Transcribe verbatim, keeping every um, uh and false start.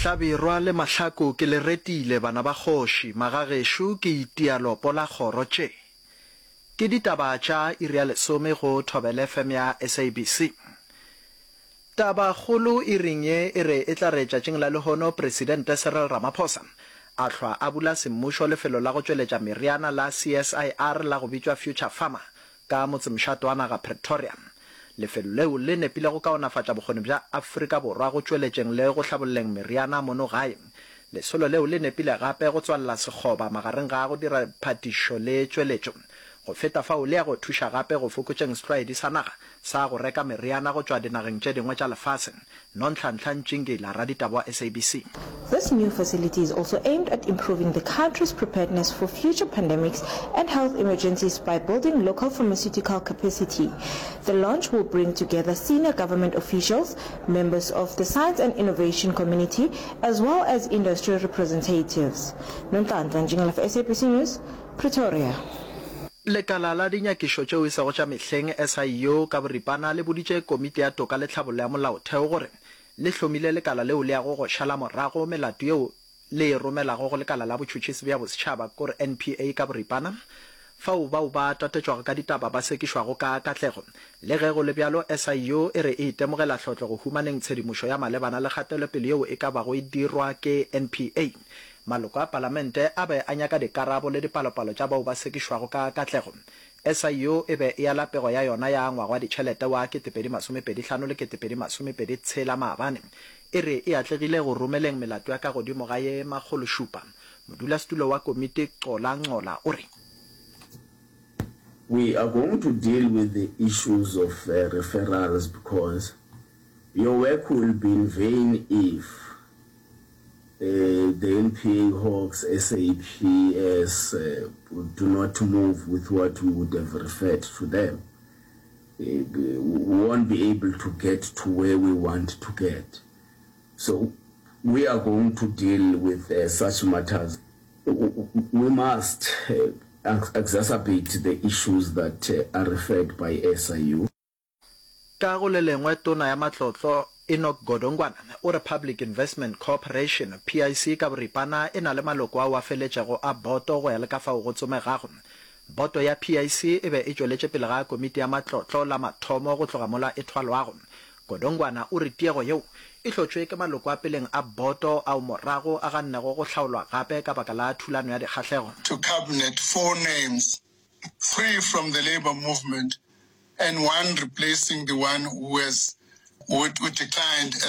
Hlabirwa le Mahlako ke le retile bana ba kgoši magagesho ke itialopo la kgoro tše. Ke ditaba tša iri ya lesome go Thobela F M ya S A B C. Taba kgolo iring ye e re e tla re tšatšing la lehono Presidente Cyril Ramaphosa a hlwa a bula semmušo lefelo la go tšweletša meriana la C S I R la go bitšwa Future Farmer ka motsemšato wa naga Pretoria. Lefelo leo le nepile go kaonafatša bokgoni bja Afrika Borwa go tšweletšeng le go hlabolleng meriana mono gae. Lesolo leo le nepile gape go tswalela sekgoba magareng ga go dira phatišo le tšweletšo. Go feta fao le ya go thuša gape go fokotšeng setlwaedi sa naga sa go reka meriana go tšwa dinageng tše dingwe tša lefatshe. Nontlhantlha Ntšingela, raditaba wa S A B C. This new facility is also aimed at improving the country's preparedness for future pandemics and health emergencies by building local pharmaceutical capacity. The launch will bring together senior government officials, members of the science and innovation community, as well as industry representatives. Nontlhantlha Ntšingela for S A B C News, Pretoria. Lekala la dinyakišo tšeo e sego tša mehleng S I O ka boripana le boditše komiti ya toka le tlhabollo ya molaotheo gore le hlomile lekala leo le ya go go šala morago melato yeo le e romelago go lekala la botšhotšhisi bja bosetšhaba kore N P A ka boripana fao bao ba tatetšwago ka ditaba ba sekišwago ka katlego le ge go le bjalo S I O e re e itemogela hlotlo go humaneng tshedimošo ya malebana le kgatelopele yeo e ka bago e dirwa ke N P A. Maloko a palamente a be a nyaka dikarabo le dipalopalo tša bao ba sekišwago ka katlego. S I O e be e ala pego ya yona ya ngwaga wa ditšhelete wa ketepedi masomepedi hlano le ketepedi masomepedi tshela maabane e re e atlegile go romeleng melato ya ka godimo ga ye magološupa. Modulasetulo wa komiti Xola Ngcola o re we are going to deal with the issues of uh, referrals because your work will be in vain if Uh, the N P A Hawks, S A P S uh, do not move with what we would have referred to them. Uh, we won't be able to get to where we want to get. So we are going to deal with uh, such matters. We must uh, exacerbate the issues that uh, are referred by S I U. Ka go le lengwe tona ya matlotlo Enoch Godongwana o Republic Investment Corporation P I C ka boripana e na le maloko a wa feletšego a boto go ya le ka fao go tsomegago. Boto ya P I C e be e tšweletše pele ga komiti ya matlotlo la mathomo go tloga mola e thwalwago. Godongwana o re tiego yeo e hlotšwe ke maloko a peleng a boto ao morago a gannego go hlaolwa gape ka baka la thulano ya dikgahlego. To cabinet four names, three from the labor movement and one replacing the one who has who declined